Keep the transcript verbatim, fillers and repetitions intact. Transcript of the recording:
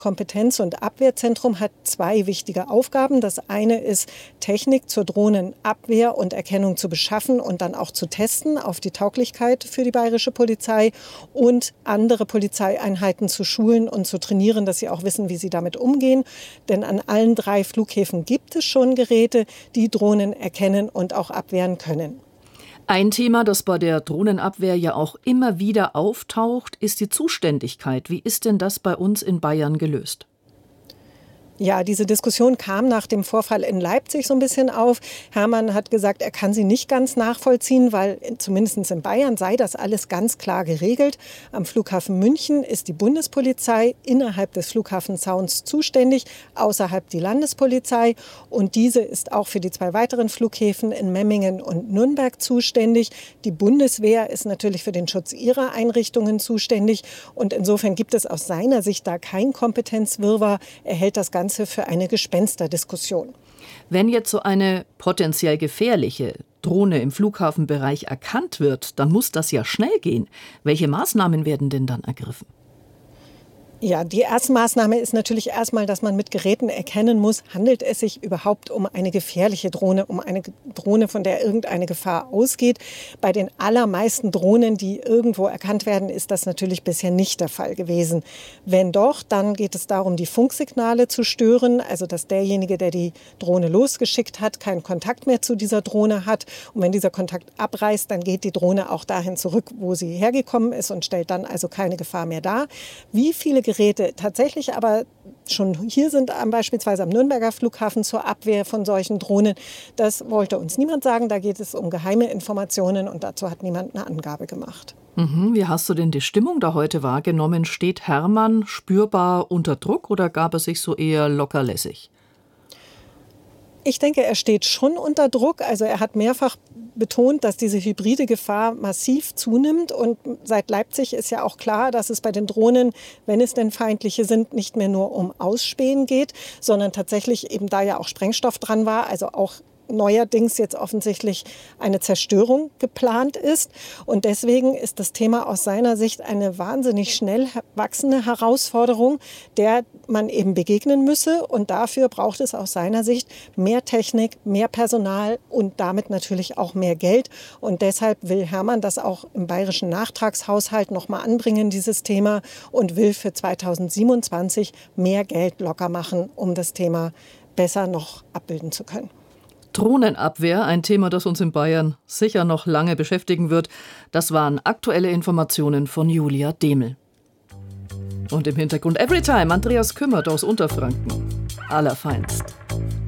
Kompetenz- und Abwehrzentrum hat zwei wichtige Aufgaben. Das eine ist, Technik zur Drohnenabwehr und Erkennung zu beschaffen und dann auch zu testen auf die Tauglichkeit für die bayerische Polizei und andere Polizeieinheiten zu schulen und zu trainieren, dass sie auch wissen, wie sie damit umgehen. Denn an allen drei Flughäfen gibt es schon Geräte, die Drohnen erkennen und auch abwehren können. Ein Thema, das bei der Drohnenabwehr ja auch immer wieder auftaucht, ist die Zuständigkeit. Wie ist denn das bei uns in Bayern gelöst? Ja, diese Diskussion kam nach dem Vorfall in Leipzig so ein bisschen auf. Hermann hat gesagt, er kann sie nicht ganz nachvollziehen, weil zumindest in Bayern sei das alles ganz klar geregelt. Am Flughafen München ist die Bundespolizei innerhalb des Flughafenzauns zuständig, außerhalb die Landespolizei. Und diese ist auch für die zwei weiteren Flughäfen in Memmingen und Nürnberg zuständig. Die Bundeswehr ist natürlich für den Schutz ihrer Einrichtungen zuständig. Und insofern gibt es aus seiner Sicht da kein Kompetenzwirrwarr. Er hält das Ganze für eine Gespensterdiskussion. Wenn jetzt so eine potenziell gefährliche Drohne im Flughafenbereich erkannt wird, dann muss das ja schnell gehen. Welche Maßnahmen werden denn dann ergriffen? Ja, die erste Maßnahme ist natürlich erstmal, dass man mit Geräten erkennen muss, handelt es sich überhaupt um eine gefährliche Drohne, um eine Drohne, von der irgendeine Gefahr ausgeht. Bei den allermeisten Drohnen, die irgendwo erkannt werden, ist das natürlich bisher nicht der Fall gewesen. Wenn doch, dann geht es darum, die Funksignale zu stören, also dass derjenige, der die Drohne losgeschickt hat, keinen Kontakt mehr zu dieser Drohne hat. Und wenn dieser Kontakt abreißt, dann geht die Drohne auch dahin zurück, wo sie hergekommen ist und stellt dann also keine Gefahr mehr dar. Wie viele Geräte tatsächlich aber schon hier sind, beispielsweise am Nürnberger Flughafen zur Abwehr von solchen Drohnen, das wollte uns niemand sagen. Da geht es um geheime Informationen und dazu hat niemand eine Angabe gemacht. Mhm. Wie hast du denn die Stimmung da heute wahrgenommen? Steht Hermann spürbar unter Druck oder gab er sich so eher lockerlässig? Ich denke, er steht schon unter Druck. Also er hat mehrfach betont, dass diese hybride Gefahr massiv zunimmt. Und seit Leipzig ist ja auch klar, dass es bei den Drohnen, wenn es denn feindliche sind, nicht mehr nur um Ausspähen geht, sondern tatsächlich eben da ja auch Sprengstoff dran war, also auch neuerdings jetzt offensichtlich eine Zerstörung geplant ist. Und deswegen ist das Thema aus seiner Sicht eine wahnsinnig schnell wachsende Herausforderung, der man eben begegnen müsse. Und dafür braucht es aus seiner Sicht mehr Technik, mehr Personal und damit natürlich auch mehr Geld. Und deshalb will Hermann das auch im bayerischen Nachtragshaushalt noch mal anbringen, dieses Thema, und will für zweitausendsiebenundzwanzig mehr Geld locker machen, um das Thema besser noch abbilden zu können. Drohnenabwehr, ein Thema, das uns in Bayern sicher noch lange beschäftigen wird. Das waren aktuelle Informationen von Julia Demel. Und im Hintergrund Everytime Andreas Kümmert aus Unterfranken. Allerfeinst.